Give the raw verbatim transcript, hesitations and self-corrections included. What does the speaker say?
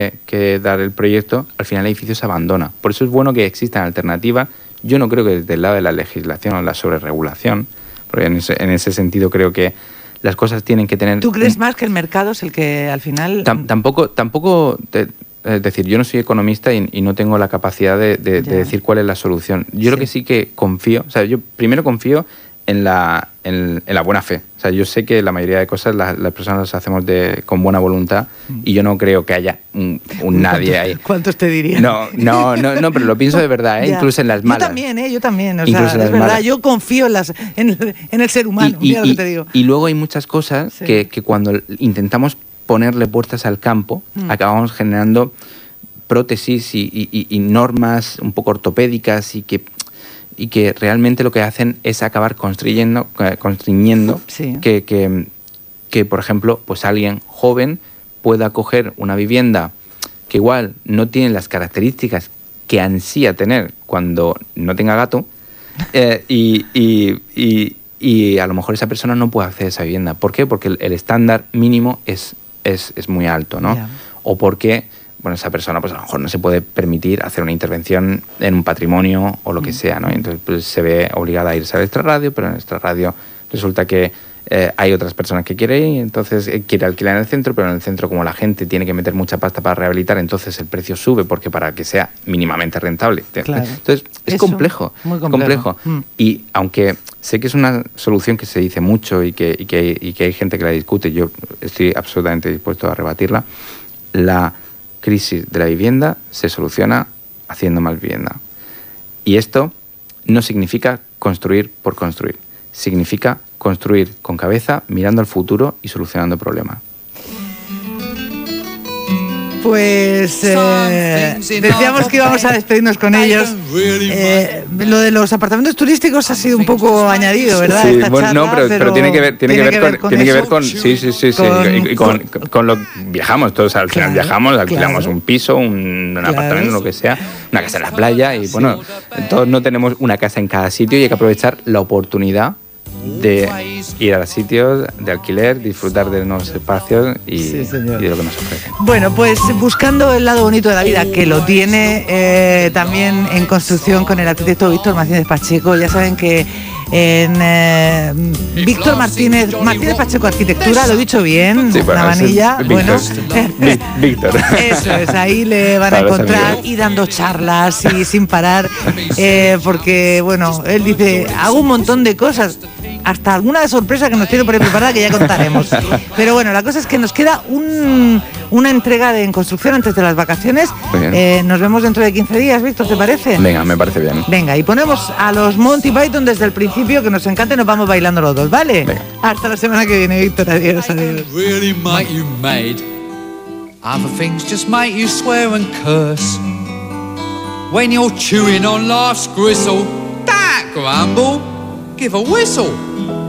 que dar el proyecto, al final el edificio se abandona. Por eso es bueno que existan alternativas. Yo no creo que desde el lado de la legislación o la sobreregulación, porque en ese, en ese sentido creo que las cosas tienen que tener... ¿Tú crees un... más que el mercado es el que al final...? Tam, tampoco, tampoco te, es decir, yo no soy economista y, y no tengo la capacidad de, de, de decir cuál es la solución. Yo sí. Lo que sí que confío, o sea, yo primero confío en la, en, en la buena fe. O sea, yo sé que la mayoría de cosas las, las personas las hacemos de, con buena voluntad y yo no creo que haya un, un nadie ahí. ¿Cuántos te dirían? No, no, no, no, pero lo pienso de verdad, ¿eh? Incluso en las malas. Yo también, ¿eh? Yo también, o sea, es verdad, malas. Yo confío en, las, en, en el ser humano, y, y, mira lo que te digo. Y luego hay muchas cosas sí. que, que cuando intentamos ponerle puertas al campo, mm. acabamos generando prótesis y, y, y normas un poco ortopédicas y que... y que realmente lo que hacen es acabar constriñendo, constriñendo sí. que, que, que, por ejemplo, pues alguien joven pueda coger una vivienda que igual no tiene las características que ansía tener cuando no tenga gato eh, y, y, y, y a lo mejor esa persona no puede acceder a esa vivienda. ¿Por qué? Porque el, el estándar mínimo es, es, es muy alto, ¿no? Yeah. O porque... bueno, esa persona pues a lo mejor no se puede permitir hacer una intervención en un patrimonio o lo que sea, ¿no? Entonces pues, se ve obligada a irse al extrarradio, pero en el extrarradio resulta que eh, hay otras personas que quieren ir, entonces eh, quiere alquilar en el centro, pero en el centro como la gente tiene que meter mucha pasta para rehabilitar, entonces el precio sube porque para que sea mínimamente rentable. Claro. Entonces es Eso, complejo, muy complejo. complejo. Mm. Y aunque sé que es una solución que se dice mucho y que, y que, y que hay gente que la discute, yo estoy absolutamente dispuesto a rebatirla, la crisis de la vivienda se soluciona haciendo más vivienda. Y esto no significa construir por construir. Significa construir con cabeza, mirando al futuro y solucionando problemas. Pues eh, decíamos que íbamos a despedirnos con ellos. Eh, lo de los apartamentos turísticos ha sido un poco añadido, ¿verdad? Sí, Esta bueno, charla, no, pero, pero, pero tiene que ver, tiene, tiene que ver, con, con tiene que ver con, sí, sí, sí, sí, con, y, y con, con, con lo viajamos todos, al final claro, viajamos, alquilamos claro, un piso, un, un claro, apartamento, lo que sea, una casa en la playa y bueno, sí. Todos no tenemos una casa en cada sitio y hay que aprovechar la oportunidad de ir a los sitios de alquiler, disfrutar de nuevos espacios y, sí, y de lo que nos ofrece. Bueno, pues buscando el lado bonito de la vida, que lo tiene eh, también en construcción con el arquitecto Víctor Martínez Pacheco. Ya saben que en eh, Víctor Martínez Martínez Pacheco Arquitectura, lo he dicho bien, sí, bueno, Navanilla, bueno, Víctor. Eso es, ahí le van a encontrar y dando charlas y sin parar, eh, porque bueno, él dice, hago un montón de cosas, hasta alguna sorpresa que nos tiene por ahí preparada que ya contaremos. Pero bueno, la cosa es que nos queda un, una entrega de En Construcción antes de las vacaciones. Eh, nos vemos dentro de quince días, Víctor, ¿te parece? Venga, me parece bien. Venga, y ponemos a los Monty Python desde el principio, que nos encanta y nos vamos bailando los dos, ¿vale? Venga. Hasta la semana que viene, Víctor. Adiós, adiós. Really make you made. Other things just make you swear and curse. When you're chewing on life's gristle, that grumble, give a whistle.